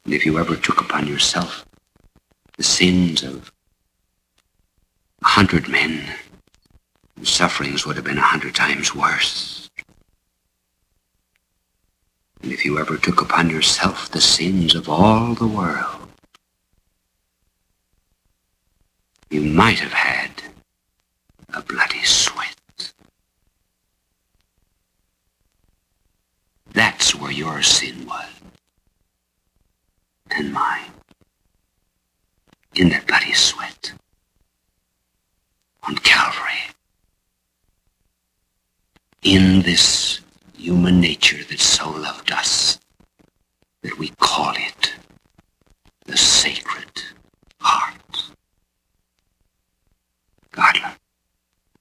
And if you ever took upon yourself the sins of 100 men, the sufferings would have been 100 times worse. And if you ever took upon yourself the sins of all the world, you might have had a bloody sweat. That's where your sin was. And mine. In that bloody sweat. On Calvary. In this human nature that so loved us.